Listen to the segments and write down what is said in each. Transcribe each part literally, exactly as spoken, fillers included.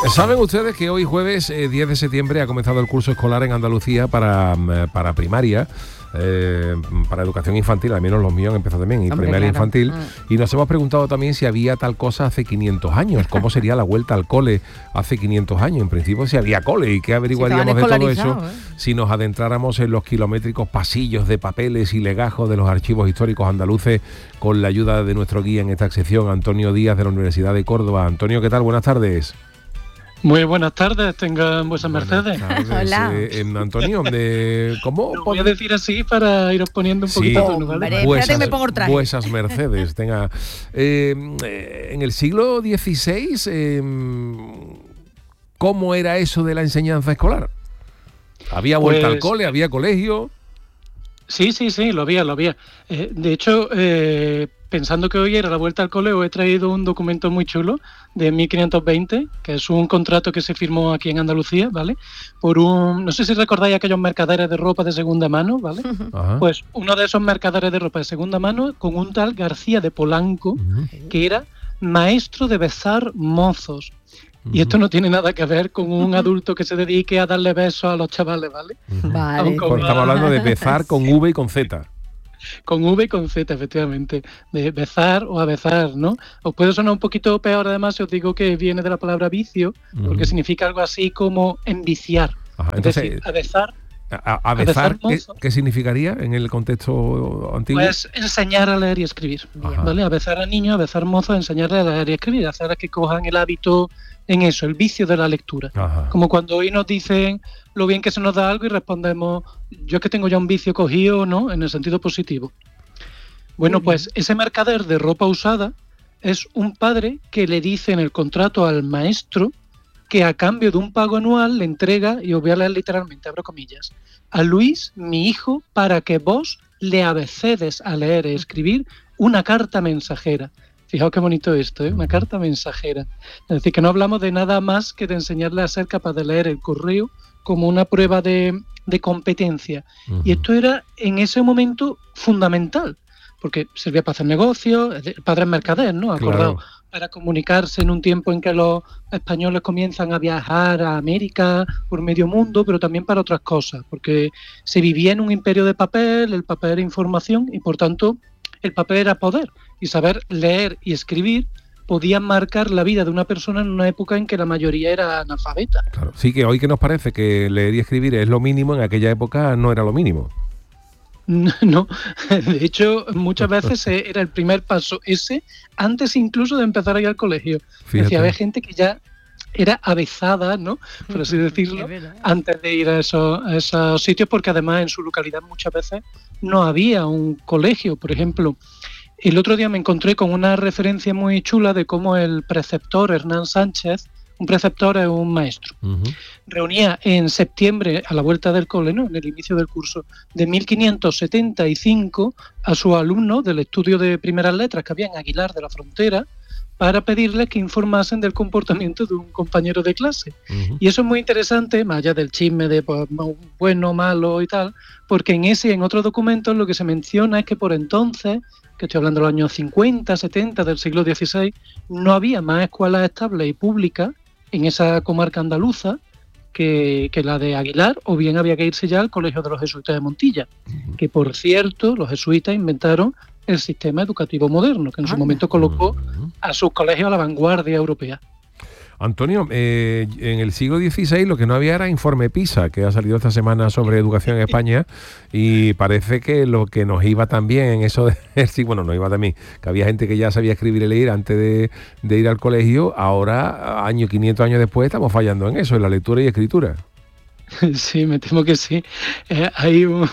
¿Saben ustedes que hoy jueves eh, diez de septiembre ha comenzado el curso escolar en Andalucía para, para primaria? Eh, para educación infantil, al menos los míos han empezado también, y Hombre, primaria claro. infantil, Mm. y nos hemos preguntado también si había tal cosa hace quinientos años, cómo sería la vuelta al cole hace quinientos años. En principio si había cole, y qué averiguaríamos Sí, de todo eso escolarizados, ¿eh? si nos adentráramos en los kilométricos pasillos de papeles y legajos de los archivos históricos andaluces con la ayuda de nuestro guía en esta sección, Antonio Díaz, de la Universidad de Córdoba. Antonio, ¿qué tal? Buenas tardes. Muy buenas tardes, tengan vuesas mercedes. Buenas tardes. Hola. Eh, eh, Antonio, de, ¿cómo? Lo voy a decir así para iros poniendo un Sí. poquito a tono, ¿vale? Hombre. Espérate que me pongo el traje. Vuesas mercedes. Tenga, eh, eh, en el siglo dieciséis, eh, ¿cómo era eso de la enseñanza escolar? ¿Había vuelta Pues- al cole? ¿Había colegio? Sí, sí, sí, lo había, lo había. Eh, de hecho, eh, pensando que hoy era la vuelta al cole, os he traído un documento muy chulo de mil quinientos veinte, que es un contrato que se firmó aquí en Andalucía, ¿vale? Por un, no sé si recordáis aquellos mercaderes de ropa de segunda mano, ¿vale? Ajá. Pues uno de esos mercaderes de ropa de segunda mano con un tal García de Polanco, Ujú. que era maestro de besar mozos. Y esto no tiene nada que ver con un adulto que se dedique a darle besos a los chavales, ¿vale? Vale. Aunque- Pues estamos hablando de bezar con V y con Z. Con V y con Z, efectivamente. De bezar o a bezar, ¿no? Os puede sonar un poquito peor, además, si os digo que viene de la palabra vicio, porque Ujú. significa algo así como enviciar. Ajá, Es entonces, decir, a bezar, a, a a bezar, bezar ¿qué, mozo. qué significaría en el contexto antiguo? pues enseñar a leer y escribir, Ajá. ¿vale? A bezar a niños, a bezar mozos, enseñarles a leer y escribir, hacer que cojan el hábito en eso, el vicio de la lectura. Ajá. Como cuando hoy nos dicen lo bien que se nos da algo y respondemos, yo es que tengo ya un vicio cogido, ¿no? En el sentido positivo. Bueno, pues ese mercader de ropa usada es un padre que le dice en el contrato al maestro que a cambio de un pago anual le entrega, y os voy a leer literalmente, abro comillas, a Luis, mi hijo, para que vos le abecedes a leer y escribir una carta mensajera. Fijaos qué bonito esto, ¿eh? Una carta mensajera. Es decir, que no hablamos de nada más que de enseñarle a ser capaz de leer el correo como una prueba de, de competencia. Ujú. Y esto era en ese momento fundamental, porque servía para hacer negocios, es de- el padre es mercader, ¿no? Acordado, Claro. para comunicarse en un tiempo en que los españoles comienzan a viajar a América, por medio mundo, pero también para otras cosas, porque se vivía en un imperio de papel, el papel era información y por tanto el papel era poder, y saber leer y escribir podía marcar la vida de una persona en una época en que la mayoría era analfabeta. Claro. Sí, que hoy que nos parece que leer y escribir es lo mínimo, en aquella época no era lo mínimo. No, de hecho muchas veces eh, era el primer paso ese, antes incluso de empezar a ir al colegio. Fíjate. Decía, había gente que ya era avezada, ¿no? Por así decirlo, Es verdad. antes de ir a esos, a esos sitios, porque además en su localidad muchas veces no había un colegio. Por ejemplo, el otro día me encontré con una referencia muy chula de cómo el preceptor Hernán Sánchez, un preceptor es un maestro, Ujú. reunía en septiembre, a la vuelta del cole, ¿no? En el inicio del curso, de mil quinientos setenta y cinco a sus alumnos del estudio de primeras letras que había en Aguilar de la Frontera, para pedirles que informasen del comportamiento de un compañero de clase. Ujú. Y eso es muy interesante, más allá del chisme de pues, bueno, malo y tal, porque en ese y en otros documentos lo que se menciona es que por entonces, que estoy hablando de los años cincuenta, setenta del siglo dieciséis, no había más escuelas estables y públicas en esa comarca andaluza que, que la de Aguilar, o bien había que irse ya al Colegio de los Jesuitas de Montilla, que por cierto los jesuitas inventaron el sistema educativo moderno, que en su Anda. momento colocó Ujú. a sus colegios a la vanguardia europea. Antonio, eh, en el siglo dieciséis lo que no había era informe PISA, que ha salido esta semana sobre educación en España, y parece que lo que nos iba también en eso de... Sí, bueno, nos iba también, que había gente que ya sabía escribir y leer antes de, de ir al colegio. Ahora, año quinientos años después, estamos fallando en eso, en la lectura y escritura. Sí, me temo que sí. Eh, hay un,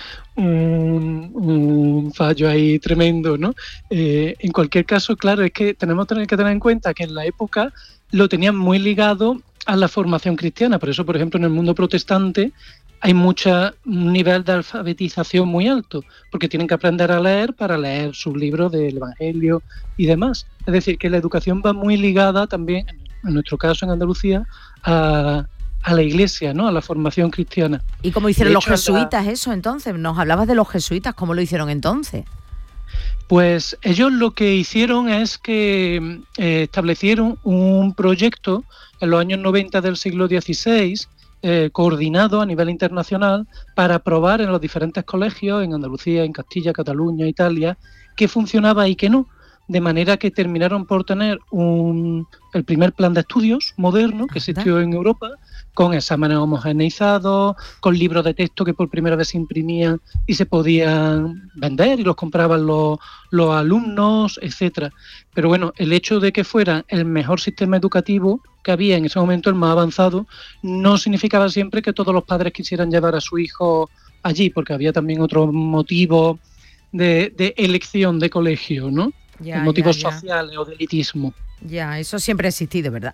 un, un fallo ahí tremendo, ¿no? Eh, en cualquier caso, claro, es que tenemos que tener que tener en cuenta que en la época lo tenían muy ligado a la formación cristiana. Por eso, por ejemplo, en el mundo protestante hay mucha, un nivel de alfabetización muy alto, porque tienen que aprender a leer para leer sus libros del Evangelio y demás. Es decir, que la educación va muy ligada también, en nuestro caso en Andalucía, a, a la iglesia, ¿no? A la formación cristiana. ¿Y cómo hicieron De los hecho, la- jesuitas eso entonces? Nos hablabas de los jesuitas, ¿cómo lo hicieron entonces? Pues ellos lo que hicieron es que eh, establecieron un proyecto en los años noventa del siglo dieciséis, eh, coordinado a nivel internacional, para probar en los diferentes colegios, en Andalucía, en Castilla, Cataluña, Italia, qué funcionaba y qué no. De manera que terminaron por tener un, el primer plan de estudios moderno que existió en Europa, con exámenes homogeneizados, con libros de texto que por primera vez se imprimían y se podían vender y los compraban los, los alumnos, etcétera. Pero bueno, el hecho de que fuera el mejor sistema educativo que había en ese momento, el más avanzado, no significaba siempre que todos los padres quisieran llevar a su hijo allí, porque había también otros motivos de, de elección de colegio, ¿no? Ya, motivos ya, ya. sociales o de elitismo. Ya, eso siempre ha existido, ¿verdad?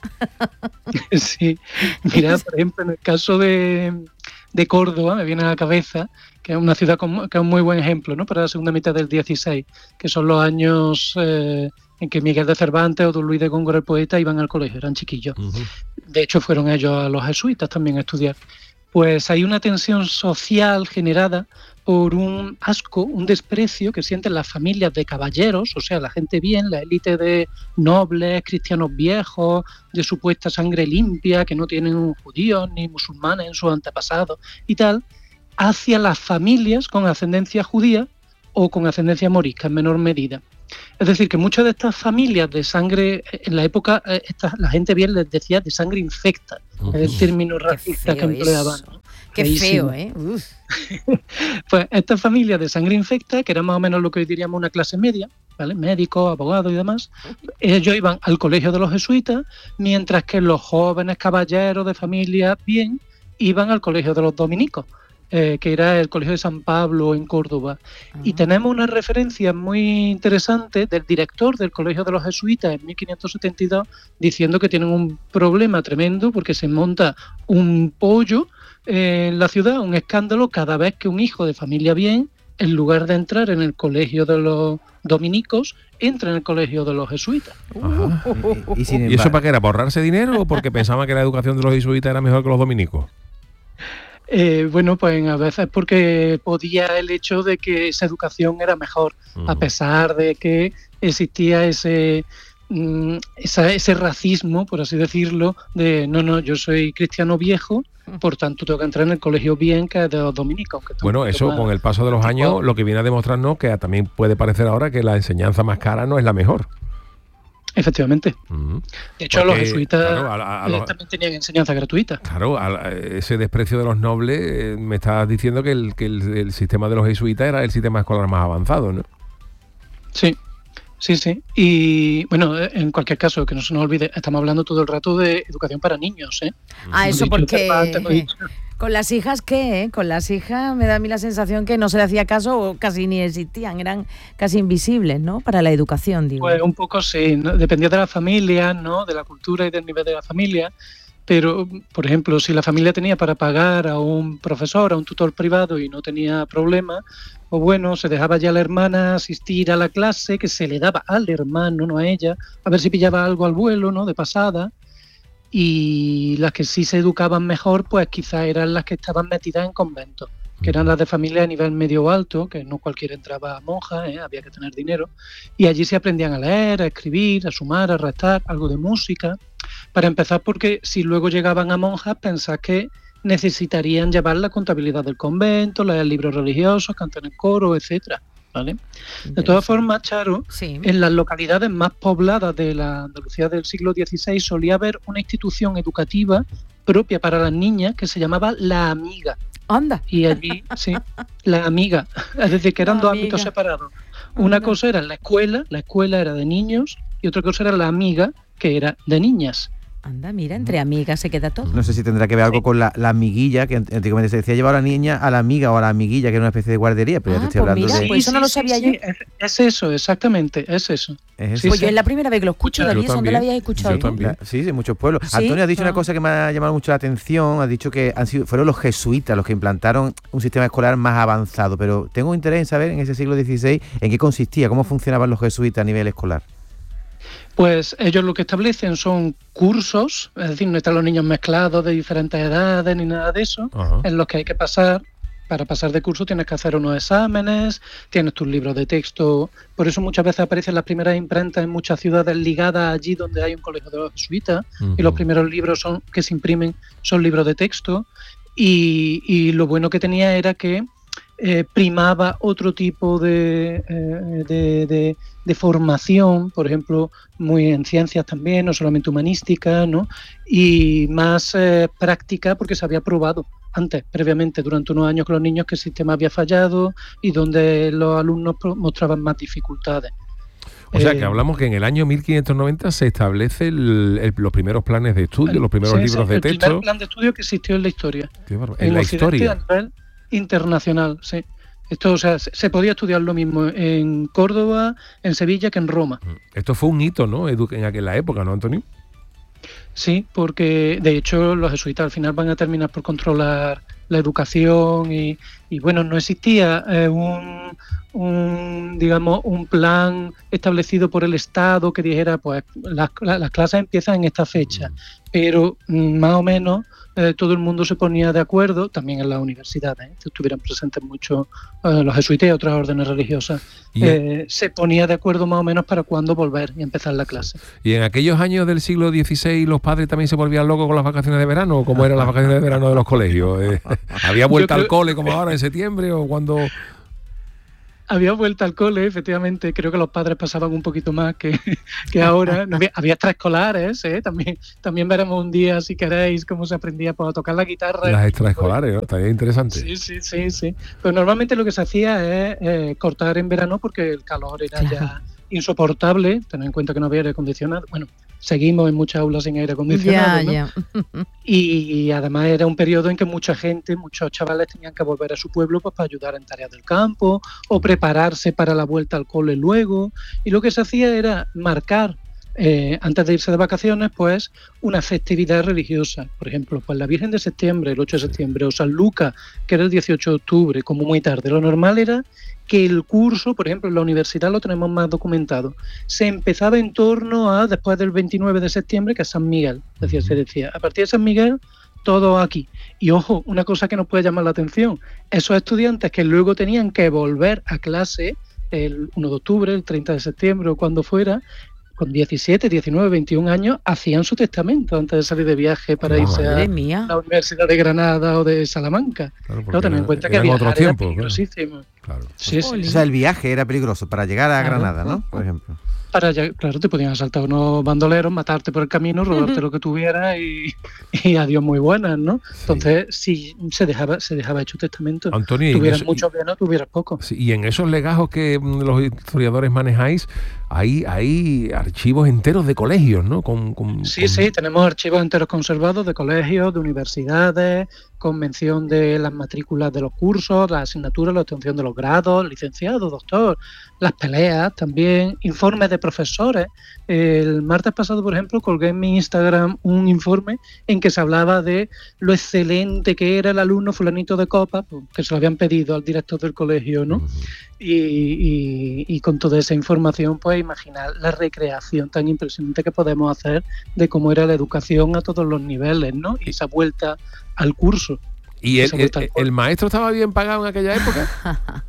Sí, mira, por ejemplo, en el caso de, de Córdoba, me viene a la cabeza, que es una ciudad con, que es un muy buen ejemplo, ¿no?, para la segunda mitad del dieciséis, que son los años eh, en que Miguel de Cervantes o Don Luis de Góngora, el poeta, iban al colegio, eran chiquillos. Uh-huh. De hecho, fueron ellos a los jesuitas también a estudiar. Pues hay una tensión social generada por un asco, un desprecio que sienten las familias de caballeros, o sea, la gente bien, la élite de nobles, cristianos viejos, de supuesta sangre limpia, que no tienen judíos ni musulmanes en sus antepasados y tal, hacia las familias con ascendencia judía o con ascendencia morisca en menor medida. Es decir, que muchas de estas familias de sangre, en la época esta, la gente bien les decía de sangre infecta, uh-huh. es el término racista que empleaban, ¿no? Qué Feísimo. feo, ¿eh? Uf. Pues estas familias de sangre infecta, que eran más o menos lo que hoy diríamos una clase media, ¿vale? Médicos, abogados y demás, ellos iban al colegio de los jesuitas, mientras que los jóvenes caballeros de familia bien iban al colegio de los dominicos, eh, que era el colegio de San Pablo en Córdoba. Uh-huh. Y tenemos una referencia muy interesante del director del colegio de los jesuitas en mil quinientos setenta y dos, diciendo que tienen un problema tremendo porque se monta un pollo en la ciudad, un escándalo, cada vez que un hijo de familia bien, en lugar de entrar en el colegio de los dominicos, entra en el colegio de los jesuitas. Ajá. ¿Y, y, sin ¿Y eso para qué era? ¿Por ahorrarse dinero o porque pensaban que la educación de los jesuitas era mejor que los dominicos? Eh, bueno, pues a veces porque podía el hecho de que esa educación era mejor, uh-huh. a pesar de que existía ese... Esa, ese racismo, por así decirlo, de no, no, yo soy cristiano viejo, por tanto tengo que entrar en el colegio bien, que es de los dominicos. Que bueno, eso más, con el paso de los años, tipo, lo que viene a demostrarnos que también puede parecer ahora que la enseñanza más cara no es la mejor. Efectivamente. Uh-huh. De hecho, Porque, los jesuitas claro, a, a los, también tenían enseñanza gratuita. Claro, a, a ese desprecio de los nobles, eh, me estás diciendo que, el, que el, el sistema de los jesuitas era el sistema escolar más avanzado, ¿no? Sí. Sí, sí. Y bueno, en cualquier caso, que no se nos olvide, estamos hablando todo el rato de educación para niños, ¿eh? Ah, eso porque... Eh, con las hijas, ¿qué? Eh? Con las hijas me da a mí la sensación que no se le hacía caso o casi ni existían, eran casi invisibles, ¿no? Para la educación, digo. Pues un poco sí, ¿no? Dependía de la familia, ¿no? De la cultura y del nivel de la familia. Pero, por ejemplo, si la familia tenía para pagar a un profesor, a un tutor privado y no tenía problema, o bueno, se dejaba ya a la hermana asistir a la clase, que se le daba al hermano, no a ella, a ver si pillaba algo al vuelo, ¿no?, de pasada. Y las que sí se educaban mejor, pues quizás eran las que estaban metidas en conventos, que eran las de familia a nivel medio alto, que no cualquiera entraba a monja, ¿eh? Había que tener dinero. Y allí se aprendían a leer, a escribir, a sumar, a restar, algo de música. Para empezar, porque si luego llegaban a monjas, pensás que necesitarían llevar la contabilidad del convento, leer libros religiosos, cantar en coro, etcétera, ¿vale? De todas formas, Charo, sí. En las localidades más pobladas de la Andalucía del siglo dieciséis solía haber una institución educativa propia para las niñas que se llamaba La Amiga. Anda. Y allí, sí, La Amiga. Es decir, que eran la dos amiga. ámbitos separados. Una Anda. cosa era la escuela, la escuela era de niños, y otra cosa era La Amiga, que era de niñas. Anda, mira, entre amigas se queda todo. No sé si tendrá que ver algo sí. con la, la amiguilla, que antiguamente se decía llevar a la niña a la amiga o a la amiguilla, que era una especie de guardería, pero ah, ya te estoy pues hablando mira, de... Pues eso no lo sabía sí, yo. Sí, es, es eso, exactamente, es eso. Es eso. Pues sí, yo es la primera vez que lo escucho, David, ¿dónde lo habías escuchado? Yo también. Sí, sí, en muchos pueblos. ¿Sí? Antonio, has dicho ah. una cosa que me ha llamado mucho la atención, has dicho que han sido, fueron los jesuitas los que implantaron un sistema escolar más avanzado, pero tengo interés en saber en ese siglo dieciséis en qué consistía, cómo funcionaban los jesuitas a nivel escolar. Pues ellos lo que establecen son cursos, es decir, no están los niños mezclados de diferentes edades ni nada de eso, uh-huh. en los que hay que pasar para pasar de curso tienes que hacer unos exámenes, tienes tus libros de texto. Por eso muchas veces aparecen las primeras imprentas en muchas ciudades ligadas allí donde hay un colegio de los jesuitas, uh-huh. y los primeros libros son que se imprimen son libros de texto. Y, y lo bueno que tenía era que eh, primaba otro tipo de, eh, de, de, de formación, por ejemplo, muy en ciencias también, no solamente humanística, ¿no? Y más eh, práctica porque se había probado antes, previamente, durante unos años con los niños, que el sistema había fallado y donde los alumnos mostraban más dificultades. O sea, que hablamos que en el año mil quinientos noventa se establece el, el, los primeros planes de estudio, los primeros sí, libros sí, de el texto. El primer plan de estudio que existió en la historia. Qué barba. En, en la historia. A nivel internacional, sí. Esto, o sea, se podía estudiar lo mismo en Córdoba, en Sevilla, que en Roma. Esto fue un hito, ¿no? En aquella época, ¿no, Antonio? Sí, porque de hecho los jesuitas al final van a terminar por controlar la educación y, y bueno, no existía eh, un, un, digamos, un plan establecido por el Estado que dijera, pues las, las clases empiezan en esta fecha, pero más o menos eh, todo el mundo se ponía de acuerdo, también en las universidades, ¿eh? Estuvieran presentes muchos eh, los jesuitas y otras órdenes religiosas, eh, se ponía de acuerdo más o menos para cuándo volver y empezar la clase. ¿Y en aquellos años del siglo dieciséis los padres también se volvían locos con las vacaciones de verano? ¿O cómo eran las vacaciones de verano de los colegios? Eh, ¿Había vuelta creo... al cole como ahora en septiembre o cuando...? Había vuelta al cole, efectivamente. Creo que los padres pasaban un poquito más que, que ahora. No había, había extraescolares, ¿eh? También, también veremos un día, si queréis, cómo se aprendía pues, a tocar la guitarra. Las extraescolares, ¿no? Estaría interesante. Sí, sí, sí, sí. Pero normalmente lo que se hacía es eh, cortar en verano porque el calor era claro. ya insoportable. Tened en cuenta que no había aire acondicionado. Bueno, seguimos en muchas aulas sin aire acondicionado, ya, ¿no? ya. Y, y además era un periodo en que mucha gente, muchos chavales tenían que volver a su pueblo pues, para ayudar en tareas del campo o prepararse para la vuelta al cole luego. Y lo que se hacía era marcar, eh, antes de irse de vacaciones, pues una festividad religiosa. Por ejemplo, pues la Virgen de Septiembre, el ocho de septiembre, o San Lucas, que era el dieciocho de octubre, como muy tarde. Lo normal era que el curso, por ejemplo, en la universidad lo tenemos más documentado, se empezaba en torno a después del veintinueve de septiembre, que es San Miguel. Es decir, se decía, a partir de San Miguel, todo aquí. Y ojo, una cosa que nos puede llamar la atención, esos estudiantes que luego tenían que volver a clase el uno de octubre, el treinta de septiembre o cuando fuera, con diecisiete, diecinueve, veintiún años, hacían su testamento antes de salir de viaje para oh, irse a mía. la Universidad de Granada o de Salamanca. Claro, no, ten en cuenta que viajar otro tiempo, era peligrosísimo. Claro. Sí, sí, sí. O sea, el viaje era peligroso para llegar a claro. Granada, ¿no? Por ejemplo. Para allá, claro, te podían asaltar unos bandoleros, matarte por el camino, robarte uh-huh. lo que tuvieras y, y adiós muy buenas, ¿no? Sí. Entonces, si se dejaba se dejaba hecho testamento, Antonio, tuvieras eso, mucho bien o tuvieras poco. Sí, y en esos legajos que los historiadores manejáis, hay, hay archivos enteros de colegios, ¿no? Con, con, sí, con... sí, tenemos archivos enteros conservados de colegios, de universidades, con mención de las matrículas de los cursos, las asignaturas, la obtención de los grados, licenciado, doctor, las peleas también, informes de profesores. El martes pasado, por ejemplo, colgué en mi Instagram un informe en que se hablaba de lo excelente que era el alumno fulanito de Copa, que se lo habían pedido al director del colegio, ¿no? Uh-huh. Y, y, y con toda esa información, pues imaginar la recreación tan impresionante que podemos hacer de cómo era la educación a todos los niveles, ¿no? Y esa vuelta al curso. ¿Y el, el, el maestro estaba bien pagado en aquella época?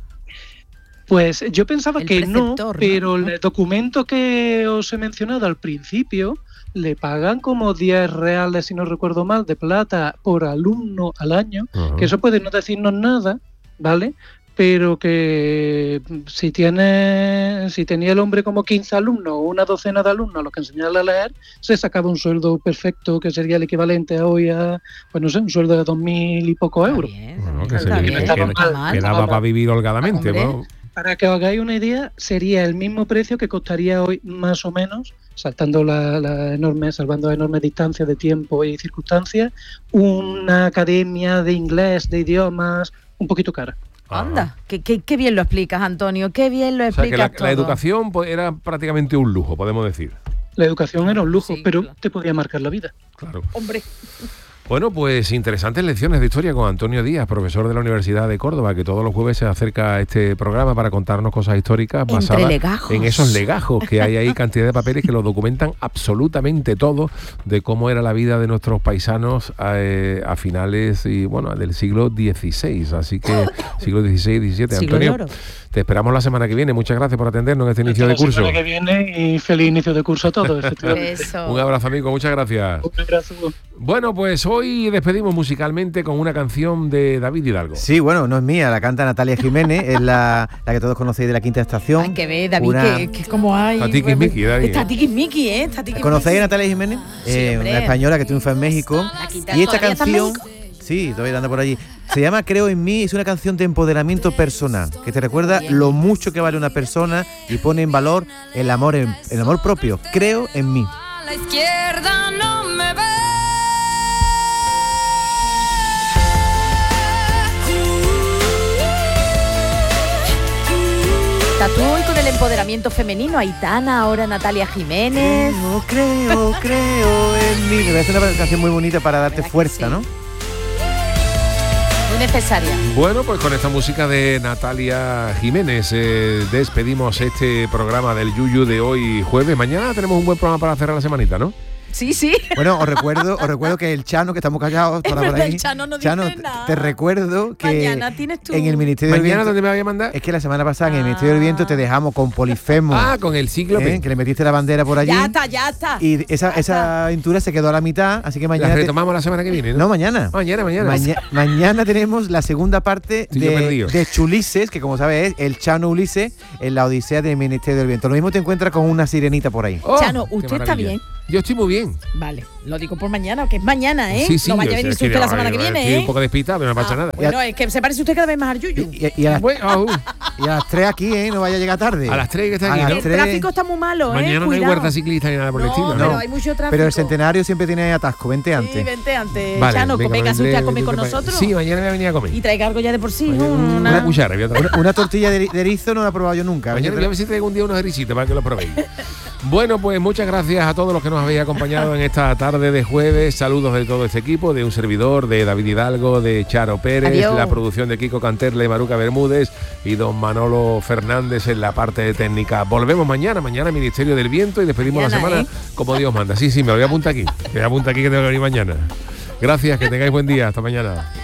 Pues yo pensaba el que no, pero ¿no? El documento que os he mencionado al principio le pagan como diez reales, si no recuerdo mal, de plata por alumno al año, uh-huh. que eso puede no decirnos nada, ¿vale? Pero que si tiene si tenía el hombre como quince alumnos o una docena de alumnos a los que enseñarle a leer, se sacaba un sueldo perfecto que sería el equivalente a hoy a, pues no sé, un sueldo de dos mil y pocos euros. Bueno, que, se, que, que, que daba para vivir holgadamente, ¿no? Para que os hagáis una idea, sería el mismo precio que costaría hoy más o menos, saltando la, la enorme, salvando las enormes distancias de tiempo y circunstancias, una academia de inglés, de idiomas, un poquito cara. Anda, qué, qué, qué bien lo explicas, Antonio, qué bien lo explicas. O sea, que la, todo. La educación pues, era prácticamente un lujo, podemos decir. La educación era un lujo, sí, pero claro. te podía marcar la vida. Claro. Hombre. Bueno, pues interesantes lecciones de historia con Antonio Díaz, profesor de la Universidad de Córdoba, que todos los jueves se acerca a este programa para contarnos cosas históricas basadas en esos legajos que hay ahí, cantidad de papeles que lo documentan absolutamente todo de cómo era la vida de nuestros paisanos eh, a finales y bueno del siglo dieciséis. Así que siglo dieciséis, diecisiete. Antonio, te esperamos la semana que viene. Muchas gracias por atendernos en este inicio de curso. La semana que viene y feliz inicio de curso a todos. Eso. Un abrazo, amigo. Muchas gracias. Un abrazo. Bueno, pues hoy despedimos musicalmente con una canción de David Hidalgo. Sí, bueno, no es mía, la canta Natalia Jiménez, es la, la que todos conocéis de La Quinta Estación. Hay que ver, David, una... que, que como hay... Está tiquismiqui, David. Está tiquismiqui, ¿eh? Está tiquismiqui. ¿Conocéis a Natalia Jiménez? Sí, eh, una española que triunfa en México. Y esta canción... Sí, todavía anda por allí. Se llama Creo en mí, es una canción de empoderamiento personal, que te recuerda lo mucho que vale una persona y pone en valor el amor, en, el amor propio. Creo en mí. A la izquierda no me ve. Está tú hoy con el empoderamiento femenino, Aitana, ahora Natalia Jiménez. Creo, creo, creo en mí. Me parece una canción muy bonita para darte fuerza, sí, ¿no? Muy necesaria. Bueno, pues con esta música de Natalia Jiménez eh, despedimos este programa del Yuyu de hoy jueves. Mañana tenemos un buen programa para cerrar la semanita, ¿no? Sí, sí. Bueno, os recuerdo, os recuerdo que el Chano, que estamos callados para por ahí. El Chano no Chano, dice nada. Te recuerdo que mañana tienes tú. En el Ministerio del ¿Mañana Viento, dónde me voy a mandar? Es que la semana pasada en el Ministerio del Viento te dejamos con Polifemo. Ah, con el cíclope. ¿eh? Que le metiste la bandera por allí. Ya está, ya está. Y esa, ya esa está. aventura se quedó a la mitad, así que mañana... La te... retomamos la semana que viene, ¿no? No, mañana. Mañana, mañana. Maña- mañana tenemos la segunda parte Estoy yo de, perdido. de Chulises, que como sabes es el Chano Ulises en la Odisea del Ministerio del Viento. Lo mismo te encuentras con una sirenita por ahí. Oh, Chano, qué ¿usted está maravilla. bien? Yo estoy muy bien. Vale, lo digo por mañana, que es mañana, ¿eh? Sí, sí. No vaya a o sea, venir es que usted la no, semana no, que viene, estoy ¿eh? un poco despistado, pero no pasa Ah, nada. Bueno, es que se parece usted cada vez más al Yuyu. Y, y- y a las, Bueno, oh, y a las tres aquí, ¿eh? No vaya a llegar tarde. a las tres que está A aquí, las ¿no? El tres. tráfico está muy malo, ¿eh? Mañana no hay Cuidado. huerta ciclista ni nada por el No, estilo, pero ¿no? hay mucho tráfico. Pero el centenario siempre tiene atasco, vente antes. Sí, vente antes. Vale, Chano, venga, venga, vendré, usted a comer con vendré para- nosotros. Sí, mañana me voy a venir a comer. Y traiga algo ya de por sí. Mañana Una, una cuchara, voy a traer. Una, una tortilla de, de erizo no la he probado yo nunca. Mañana voy a ver si traigo un día unos ericitos para que los probéis. Bueno, pues muchas gracias a todos los que nos habéis acompañado en esta tarde de jueves. Saludos de todo este equipo, de un servidor, de David Hidalgo, de Charo Pérez, Adiós. la producción de Kiko Canterle, Maruca Bermúdez y don Manolo Fernández en la parte técnica. Volvemos mañana, mañana Ministerio del Viento y despedimos Mañana, la semana ¿eh? como Dios manda. Sí, sí, me lo voy a apuntar aquí. Me voy a apuntar aquí que tengo que venir mañana. Gracias, que tengáis buen día. Hasta mañana.